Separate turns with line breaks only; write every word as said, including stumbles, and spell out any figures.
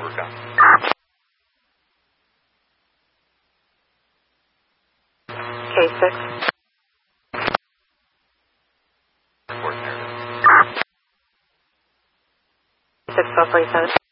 overcome.
K six.
Report narrative.
six twelve forty-seven.